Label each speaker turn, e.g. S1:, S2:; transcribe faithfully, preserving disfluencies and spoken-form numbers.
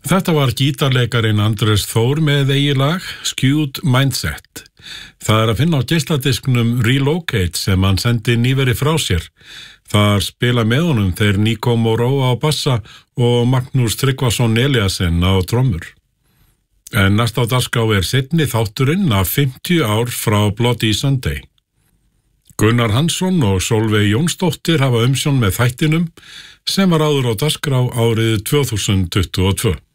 S1: Þetta var gítarleikarin Andrés Þór með eigið lag Skewed Mindset. Það er að finna á geisladisknum Relocate sem hann sendi nýveri frá sér. Þar spila með honum þeir Nico Moreau á bassa og Magnús Tryggvason Eliasson á trommur. En næst á dagskrá er seinni þátturinn af fimmtíu ár frá Bloody Sunday. Gunnar Hansson og Sólveig Jónsdóttir hafa umsjón með þættinum sem var áður á dagskrá árið tvö þúsund tuttugu og tvö.